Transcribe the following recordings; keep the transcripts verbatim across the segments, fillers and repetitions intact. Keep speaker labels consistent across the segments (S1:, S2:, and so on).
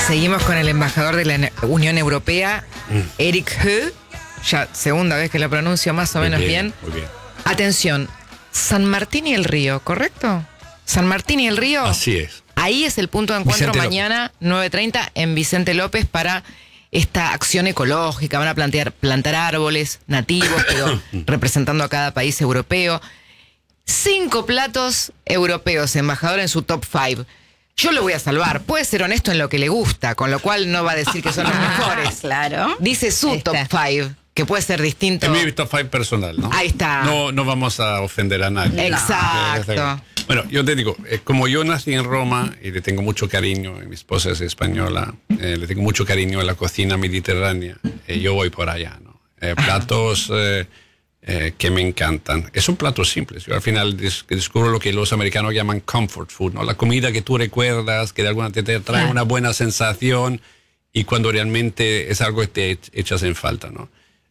S1: Seguimos con el embajador de la Unión Europea,
S2: Mm.
S1: Eric Höö. Ya segunda vez que lo pronuncio más o
S2: Muy
S1: menos
S2: bien,
S1: bien.
S2: muy bien.
S1: Atención, San Martín y el Río, ¿correcto? San Martín y el Río.
S2: Así es.
S1: Ahí es el punto de encuentro
S3: Vicente
S1: mañana, nueve treinta, en Vicente López para esta acción ecológica. Van a plantear, plantar árboles nativos, pero representando a cada país europeo. Cinco platos europeos, embajador en su top five. Yo lo voy a salvar. Puede ser honesto en lo que le gusta, con lo cual no va a decir que son los mejores.
S4: Claro.
S1: Dice su
S4: Ahí
S1: top
S4: está.
S1: five, que puede ser distinto.
S2: Es mi top five personal, ¿no?
S1: Ahí está.
S2: No, no vamos a ofender a nadie.
S1: Exacto.
S2: Bueno, yo te digo, eh, como yo nací en Roma y le tengo mucho cariño, y mi esposa es española, eh, le tengo mucho cariño a la cocina mediterránea, eh, yo voy por allá, ¿no? Eh, platos eh, eh, que me encantan. Es un plato simple. Yo al final des- descubro lo que los americanos llaman comfort food, ¿no? La comida que tú recuerdas, que de alguna manera te trae una buena sensación y cuando realmente es algo que te ech- echas en falta, ¿no?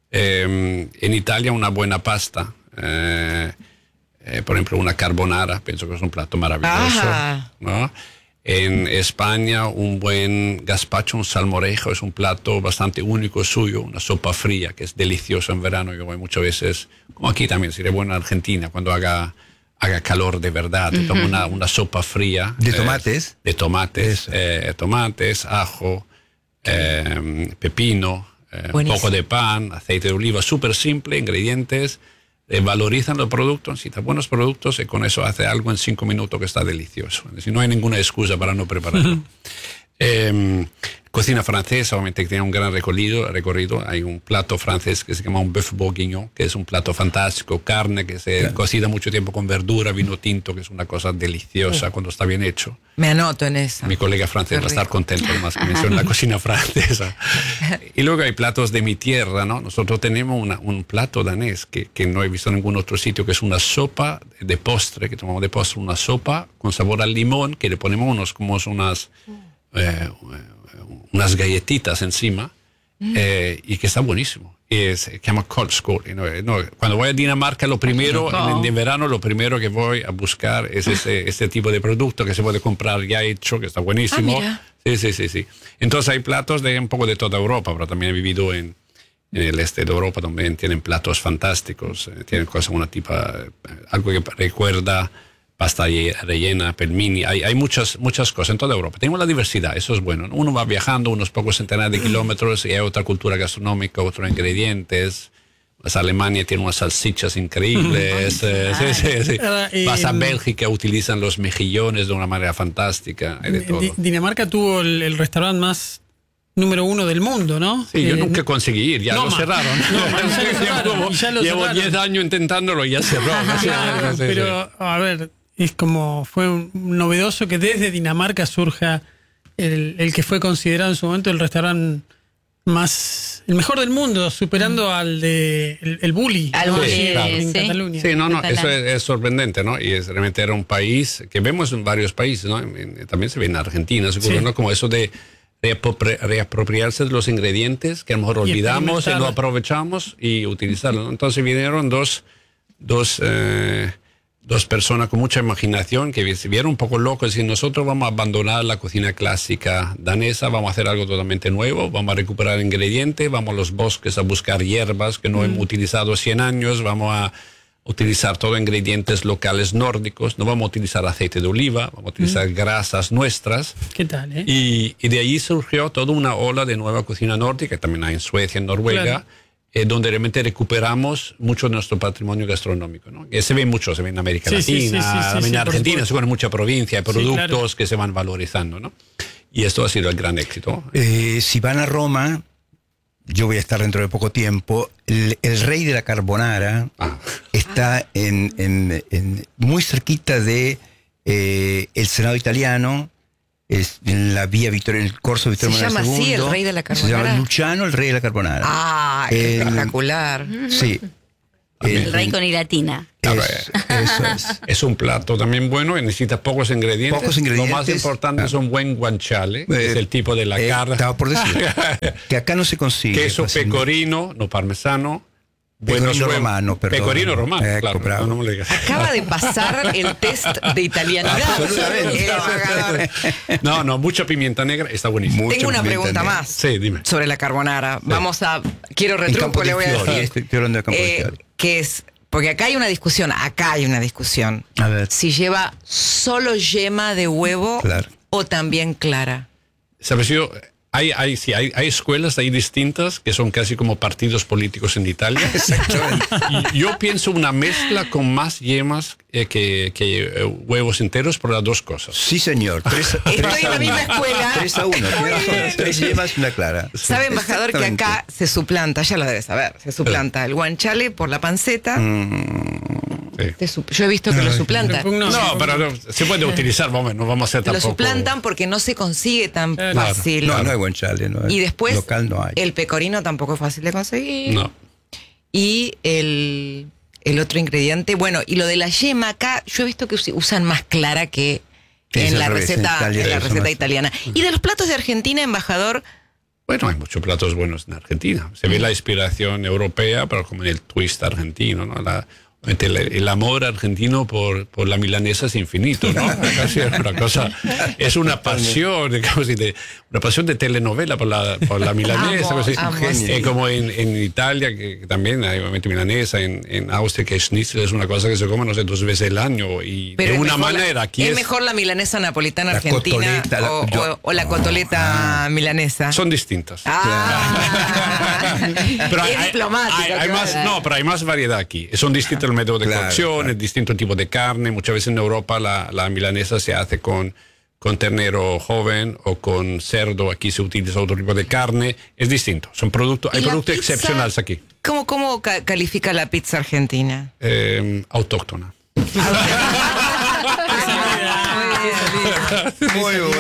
S2: Eh, en Italia una buena pasta. Eh, Eh, por ejemplo, una carbonara, pienso que es un plato maravilloso,
S1: Ajá.
S2: ¿no? En España, un buen gazpacho, un salmorejo, es un plato bastante único suyo, una sopa fría, que es deliciosa en verano. Yo voy muchas veces, como aquí también, sería bueno en Argentina, cuando haga, haga calor de verdad, te tomo una, una sopa fría.
S3: ¿De
S2: eh,
S3: tomates?
S2: de tomates,
S3: Eso.
S2: eh, tomates, ajo, eh, pepino, eh, un
S1: Buenísimo.
S2: poco de pan, aceite de oliva, súper simple, ingredientes. Eh, valorizan los productos, necesitan buenos productos y con eso hace algo en cinco minutos que está delicioso. Es decir, no hay ninguna excusa para no prepararlo. Eh, cocina francesa, obviamente que tiene un gran recorrido, recorrido. Hay un plato francés que se llama un bœuf bourguignon, que es un plato fantástico, carne que se
S3: Claro.
S2: cocina mucho tiempo con verdura, vino tinto, que es una cosa deliciosa cuando está bien hecho.
S1: Me anoto en esa.
S2: Mi colega francés
S1: Qué
S2: va a estar
S1: rico.
S2: contento además que menciona la cocina francesa. Y luego hay platos de mi tierra, ¿no? Nosotros tenemos una- un plato danés que, que no he visto en ningún otro sitio, que es una sopa de postre, que tomamos de postre, una sopa con sabor al limón, que le ponemos unos, como unas, eh, unas galletitas encima, eh, y que está buenísimo. Y es- se llama Koldskål. ¿no? No, cuando voy a Dinamarca, lo primero, en, en verano, lo primero que voy a buscar es ese, este tipo de producto que se puede comprar ya hecho, que está buenísimo.
S1: Ah,
S2: sí, sí, sí, sí. Entonces hay platos de un poco de toda Europa, pero también he vivido en, en el este de Europa, también tienen platos fantásticos, eh, tienen cosas, una tipa, eh, algo que recuerda pasta ye- rellena, pelmini, hay, hay muchas, muchas cosas en toda Europa. Tenemos la diversidad, eso es bueno, ¿no? Uno va viajando unos pocos centenares de kilómetros y hay otra cultura gastronómica, otros ingredientes. Pues Alemania tiene unas salsichas increíbles. eh, sí, sí, sí.
S5: Ahora, eh,
S2: Vas a
S5: en-
S2: Bélgica, utilizan los mejillones de una manera fantástica. Hay de todo.
S5: Di- Dinamarca tuvo el, el restaurante más número uno del mundo, ¿no?
S2: Sí, yo
S5: Eh,
S2: nunca conseguí ir, ya
S5: no,
S2: lo
S5: ma.
S2: cerraron.
S5: No, ma, ya lo
S2: Llevo
S5: cerraron,
S2: como-
S5: y ya lo
S2: Llevo
S5: cerraron.
S2: diez años intentándolo y ya cerró. ¿no? Sí,
S5: Claro,
S2: sí, sí,
S5: pero a ver, es como fue un- novedoso que desde Dinamarca surja el, el que fue considerado en su momento el restaurante más el mejor del mundo, superando al de el, el Bulli,
S4: Al
S5: ¿no?
S4: Bulli,
S5: Allí
S2: claro.
S5: en
S4: sí.
S5: Cataluña.
S2: Sí, no, no,
S4: Catalán.
S2: eso es, es sorprendente, ¿no? Y es realmente era un país que vemos en varios países, ¿no? En- en- también se ve en Argentina, seguro,
S5: Sí.
S2: ¿no? Como eso de reapropri- reapropiarse de los ingredientes que a lo mejor
S5: Y
S2: olvidamos y
S5: experimentar.
S2: no aprovechamos y utilizarlos, ¿no? Entonces vinieron dos, dos, eh, dos personas con mucha imaginación que se vieron un poco locos y nosotros vamos a abandonar la cocina clásica danesa, vamos a hacer algo totalmente nuevo, vamos a recuperar ingredientes, vamos a los bosques a buscar hierbas que no hemos utilizado cien años, vamos a utilizar todo ingredientes locales nórdicos, no vamos a utilizar aceite de oliva, vamos a utilizar grasas nuestras.
S5: ¿Qué tal, eh?
S2: Y, y de allí surgió toda una ola de nueva cocina nórdica, que también hay en Suecia, en Noruega,
S5: Claro.
S2: eh, donde realmente recuperamos mucho de nuestro patrimonio gastronómico, ¿no? Que se ve mucho, se ve en América
S5: Sí, sí,
S2: Latina,
S5: sí, sí, sí,
S2: también
S5: sí,
S2: en
S5: por
S2: Argentina,
S5: supuesto.
S2: según en mucha provincia, hay
S5: Sí,
S2: productos
S5: claro.
S2: que se van valorizando, ¿no? Y esto ha sido el gran éxito.
S3: Eh, si van a Roma, yo voy a estar dentro de poco tiempo, el, el rey de la carbonara
S2: Ah.
S3: está en, en- en- muy cerquita de eh, el Senado italiano, es en la vía Vittorio, en el corso Vittorio
S1: ¿Se
S3: Emanuele
S1: llama así,
S3: segundo.
S1: el rey de la
S3: Se
S1: carbonara?
S3: llama Luciano, el rey de la carbonara.
S1: Ah,
S3: El-
S1: espectacular.
S3: Sí.
S4: El rey con ilatina.
S2: Claro,
S3: Es- eso es.
S2: Es un plato también bueno y necesita pocos ingredientes.
S3: Pocos ingredientes.
S2: Lo más importante es un buen guanciale, que
S3: Eh,
S2: es el tipo de la
S3: eh,
S2: carne.
S3: Estaba por decir que acá no se consigue.
S2: Queso
S3: fácilmente.
S2: pecorino, no parmesano,
S3: Pecorino
S2: huevos.
S3: romano, perdón.
S2: Pecorino romano,
S3: Ecco,
S2: claro.
S3: bravo.
S2: No, no me digas.
S1: Acaba de pasar el test de italianidad.
S3: Absolutamente.
S1: El embajador.
S2: No, no, mucha pimienta negra está buenísimo.
S3: Mucha
S1: Tengo una
S3: pimienta
S1: pregunta
S3: negra.
S1: más
S2: Sí, dime.
S1: sobre la carbonara. Vamos a. Quiero
S3: En
S1: retruco,
S3: Campo
S1: le
S3: de
S1: voy a
S3: Fiori,
S1: decir.
S3: estoy, estoy hablando de Campo de
S1: Eh,
S3: Fiori.
S1: que es. Porque acá hay una discusión. Acá hay una discusión.
S3: A ver.
S1: Si lleva solo yema de huevo
S3: Claro.
S1: o también clara.
S2: Sabes, yo, hay, hay, sí, hay, hay escuelas ahí distintas que son casi como partidos políticos en Italia.
S3: Exactamente.
S2: Y yo pienso una mezcla con más yemas eh, que, que eh, huevos enteros por las dos cosas.
S3: Sí, señor. Tres,
S1: Estoy
S3: tres
S1: en
S3: a
S1: la
S3: uno.
S1: misma escuela.
S3: Tres a uno.
S1: Muy
S3: tiene razón.
S1: bien.
S3: Tres yemas y una clara.
S1: Sabe, embajador, que
S3: Exactamente.
S1: acá se suplanta, ya lo debe saber, se suplanta el guanciale por la panceta.
S2: Sí.
S1: Te su- Yo he visto que lo suplantan.
S5: Repugno.
S2: No, pero no, se puede utilizar, vamos, no vamos a hacer
S1: Lo
S2: tampoco.
S1: suplantan porque no se consigue tan
S5: Claro.
S1: fácil.
S3: No, no hay guanciale. No hay.
S1: Y después,
S3: Local no hay.
S1: el pecorino tampoco es fácil de conseguir.
S2: No.
S1: Y el, el otro ingrediente, bueno, y lo de la yema acá, yo he visto que us- usan más clara que
S3: Sí, es
S1: en
S3: al
S1: la
S3: revés, en
S1: receta,
S3: Italia
S1: en la
S3: usan
S1: receta
S3: más.
S1: italiana. Y de los platos de Argentina, embajador,
S2: Bueno, hay muchos platos buenos en Argentina. Se ve la inspiración europea, pero como en el twist argentino, ¿no? La, el, el amor argentino por, por la milanesa es infinito, ¿no? Casi es una cosa, es una pasión, digamos, de, una pasión de telenovela por la, por la milanesa.
S1: Amo,
S2: algo así.
S1: amo,
S2: Eh,
S1: sí.
S2: como en, en Italia, que, que también hay obviamente milanesa, en, en Austria, que schnitzel es una cosa que se come, no sé, dos veces al año, y
S1: pero
S2: de
S1: es
S2: una
S1: mejor la-
S2: manera, aquí
S1: es,
S2: es,
S1: mejor la milanesa napolitana
S3: La
S1: argentina
S3: cotoleta, la-
S1: o,
S3: yo-
S1: o- o la cotoleta milanesa.
S2: son distintas.
S1: Ah,
S2: Pero
S1: es diplomático.
S2: hay- hay más,
S1: claro.
S2: no, pero hay más variedad aquí. Son distintos el método de
S3: Claro,
S2: cocción,
S3: claro.
S2: es distinto tipo de carne. Muchas veces en Europa la, la milanesa se hace con, con ternero joven o con cerdo. Aquí se utiliza otro tipo de carne. Es distinto. Son productos,
S1: ¿Y
S2: hay
S1: la
S2: productos
S1: pizza?
S2: excepcionales aquí.
S1: ¿Cómo, cómo ca- califica la pizza argentina?
S2: Eh, autóctona.
S3: Muy bueno.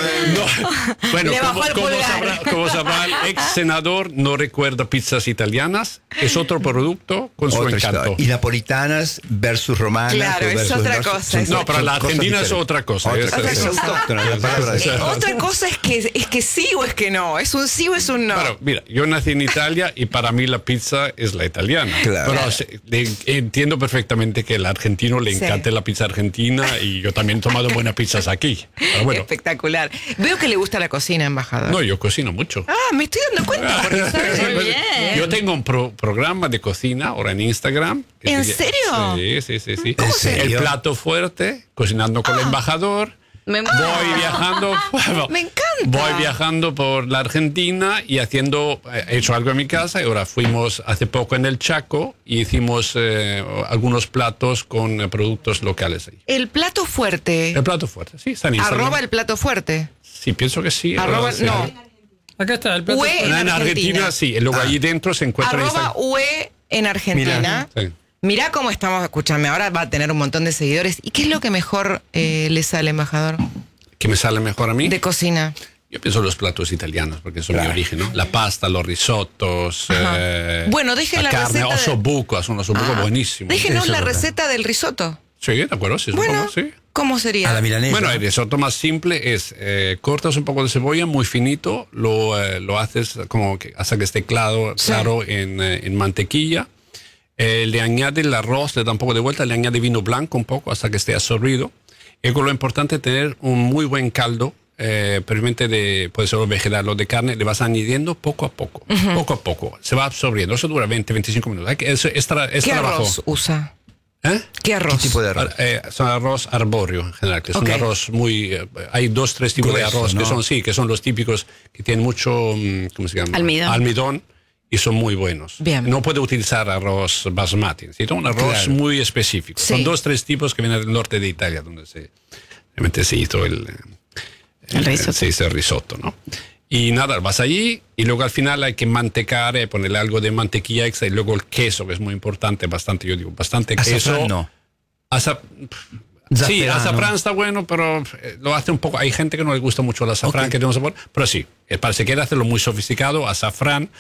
S2: Bueno,
S1: Le bajó
S2: como,
S1: el
S2: como
S1: pulgar.
S2: sabrá, como sabrá, el ex senador no recuerda pizzas italianas. Es otro producto con su
S3: Otra
S2: encanto.
S3: historia. Y napolitanas versus romanas.
S1: Claro,
S3: o
S1: es
S3: versus
S1: otra
S3: versus-
S1: cosa,
S3: son-
S1: es
S2: No,
S3: son
S2: para la
S3: cosas
S2: Argentina es
S3: diferentes.
S2: otra cosa.
S3: Otra
S2: Es-
S3: cosa.
S2: es-
S3: Es autóctona, la palabra es-
S1: Eh, otra cosa es que es que sí o es que no. Es un sí o es un no.
S2: Claro, mira, yo nací en Italia y para mí la pizza es la italiana.
S3: Claro.
S2: Pero se- le- entiendo perfectamente que al argentino le
S1: Sí.
S2: encanta la pizza argentina y yo también he tomado buenas pizzas aquí. Pero bueno,
S1: Espectacular. Veo que le gusta la cocina, embajador.
S2: no, yo cocino mucho.
S1: Ah, me estoy dando cuenta. Porque sabe
S4: Muy
S1: muy
S4: bien.
S2: Yo tengo un pro- programa de cocina ahora en Instagram. que
S1: ¿En
S2: se-
S1: serio?
S2: Sí, sí, sí. sí.
S3: ¿Cómo se-
S2: El
S3: serio?
S2: plato fuerte, cocinando con el embajador.
S4: Me-
S2: Voy viajando.
S1: Me encanta.
S2: Voy viajando por la Argentina y haciendo. eh, He hecho algo en mi casa y ahora fuimos hace poco en el Chaco y hicimos eh, algunos platos con eh, productos locales ahí.
S1: El plato fuerte.
S2: El plato fuerte, sí, está en Instagram.
S1: Arroba el plato fuerte.
S2: Sí, pienso que sí.
S1: Arroba,
S2: sí.
S1: no.
S5: Acá está el plato.
S1: Ue-
S2: En,
S1: en
S2: Argentina,
S1: Argentina.
S2: sí. Y luego allí dentro se encuentra en
S1: Arroba
S2: Instagram.
S1: U E en Argentina.
S2: Sí.
S1: Mirá cómo estamos, escúchame, ahora va a tener un montón de seguidores. ¿Y qué es lo que mejor eh, le sale, embajador?
S2: ¿Qué me sale mejor a mí?
S1: De cocina.
S2: Yo pienso los platos italianos, porque son
S3: Claro.
S2: mi origen, ¿no? La pasta, los risotos.
S1: Ajá.
S2: eh,
S1: Bueno, dejen la
S2: carne,
S1: receta de-
S2: osobuco, es un osobuco
S1: Ah,
S2: buenísimo.
S1: Déjenos
S3: Eso
S1: la
S3: es verdad.
S1: receta del risotto.
S2: Sí, de acuerdo, sí,
S1: Bueno,
S2: supongo, sí.
S1: ¿cómo sería?
S3: A la milanesa.
S2: Bueno, el risotto más simple es eh, cortas un poco de cebolla muy finito, lo, eh, lo haces como que hasta que esté claro,
S1: Sí.
S2: claro en, eh, en mantequilla. Eh, le añade el arroz, le da un poco de vuelta, le añade vino blanco un poco hasta que esté absorbido. Y con lo importante es tener un muy buen caldo, eh, previamente de, puede ser vegetal o de carne, le vas añadiendo poco a poco, poco a poco. Se va absorbiendo, eso dura veinte, veinticinco minutos. Hay que- Es, es, tra- es
S1: ¿Qué
S2: trabajo.
S1: arroz usa?
S2: ¿Eh?
S1: ¿Qué arroz?
S3: ¿Qué tipo de arroz?
S2: Ar- eh, son arroz arbóreo en general, que es
S1: Ok.
S2: un arroz muy... eh, hay dos, tres tipos
S3: Grueso,
S2: de arroz que
S3: ¿no?
S2: son, sí, que son los típicos que tienen mucho, mm, ¿cómo se llama?
S4: Almidón.
S2: Almidón y son muy buenos.
S1: Bien.
S2: No puede utilizar arroz basmati, necesita un arroz
S3: Claro.
S2: muy específico.
S1: Sí.
S2: Son dos, tres tipos que vienen del norte de Italia, donde se, realmente se hizo el... eh,
S4: El risotto.
S2: Se hizo el risotto, ¿no? Y nada, vas allí y luego al final hay que mantecar, eh, ponerle algo de mantequilla extra y luego el queso, que es muy importante, bastante, yo digo, bastante queso.
S3: Azafrán no.
S2: Azaf- Sí,
S3: Zafferano.
S2: azafrán está bueno, pero eh, lo hace un poco. Hay gente que no le gusta mucho el azafrán,
S3: Ok.
S2: que tiene un sabor, pero sí, eh, para si quiere hacerlo muy sofisticado, azafrán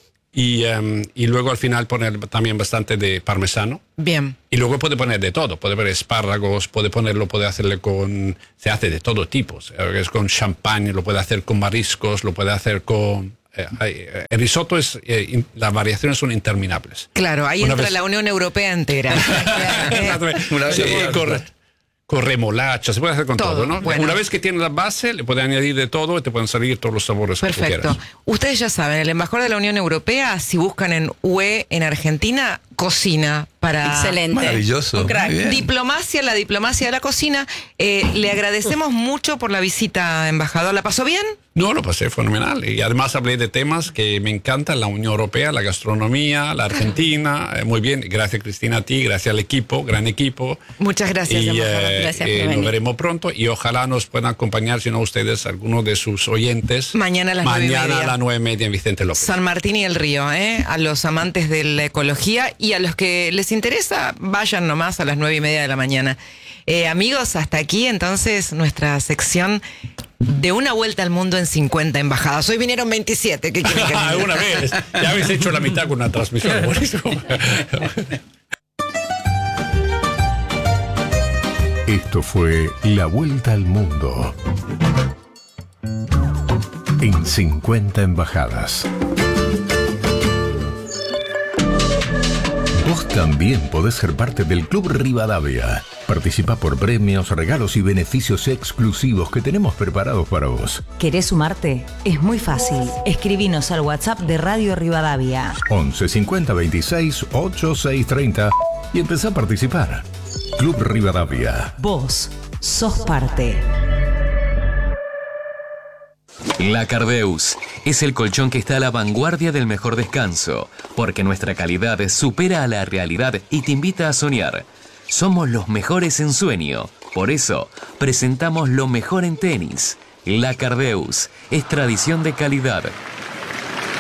S2: y, em, y luego al final poner también bastante de parmesano.
S1: Bien.
S2: Y luego puede poner de todo, puede poner espárragos, puede ponerlo, puede hacerle con, se hace de todo tipo, es con champán, lo puede hacer con mariscos, lo puede hacer con eh, hay, eh, el risotto es, eh, in, las variaciones son interminables.
S1: Claro, ahí
S2: Una
S1: entra
S2: vez-
S1: la Unión Europea entera.
S3: Una vez
S2: Sí,
S3: que-
S2: correcto. Con remolacha, se puede hacer con
S1: Todo,
S2: todo, ¿no?
S1: bueno.
S2: Una vez que tienes la base, le puedes añadir de todo y te pueden salir todos los sabores que tú
S1: Perfecto.
S2: quieras.
S1: Ustedes ya saben, el embajador de la Unión Europea, si buscan en U E en Argentina, cocina para...
S4: Excelente.
S3: Maravilloso.
S4: Un crack.
S3: Muy bien.
S1: Diplomacia, la diplomacia de la cocina. Eh, le agradecemos mucho por la visita, embajador. ¿La pasó bien?
S2: No, lo pasé fenomenal. Y además hablé de temas que me encantan, la Unión Europea, la gastronomía, la Argentina. Eh, muy bien, gracias Cristina a ti, gracias al equipo, gran equipo.
S1: Muchas gracias,
S2: Y
S1: embajador.
S2: eh,
S4: Gracias
S2: eh,
S4: por
S2: nos
S4: venir.
S2: veremos pronto y ojalá nos puedan acompañar, si no ustedes, algunos de sus oyentes.
S1: Mañana a las nueve y
S2: Mañana
S1: media.
S2: a las nueve y media en Vicente López.
S1: San Martín y el Río, ¿eh? A los amantes de la ecología y a los que les interesa, vayan nomás a las nueve y media de la mañana. Eh, amigos, hasta aquí entonces nuestra sección de una vuelta al mundo en cincuenta embajadas. Hoy vinieron veintisiete. ¿Qué quieren que les diga?
S2: Una vez. Ya habéis hecho la mitad con una transmisión. Buenísimo.
S6: Esto fue La Vuelta al Mundo en cincuenta embajadas. Vos también podés ser parte del Club Rivadavia. Participa por premios, regalos y beneficios exclusivos que tenemos preparados para vos.
S7: ¿Querés sumarte? Es muy fácil. Escribinos al WhatsApp de Radio Rivadavia.
S6: once cincuenta veintiséis ochenta y seis treinta y empezá a participar. Club Rivadavia.
S7: Vos sos parte.
S8: La Cardeus es el colchón que está a la vanguardia del mejor descanso, porque nuestra calidad supera a la realidad y te invita a soñar. Somos los mejores en sueño, por eso presentamos lo mejor en tenis. La Cardeus es tradición de calidad.